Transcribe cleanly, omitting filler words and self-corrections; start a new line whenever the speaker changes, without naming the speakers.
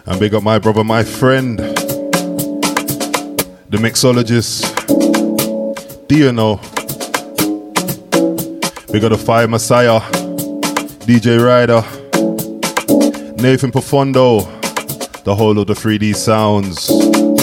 And big up my brother, my friend, the mixologist, Dino. Big up the Fire Messiah, DJ Ryder, Nathan Profondo, the whole of the 3D Sounds.